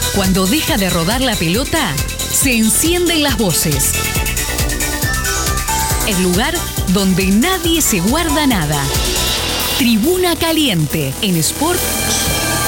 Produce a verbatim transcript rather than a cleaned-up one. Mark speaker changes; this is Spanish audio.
Speaker 1: Cuando deja de rodar la pelota, se encienden las voces. El lugar donde nadie se guarda nada. Tribuna Caliente en Sport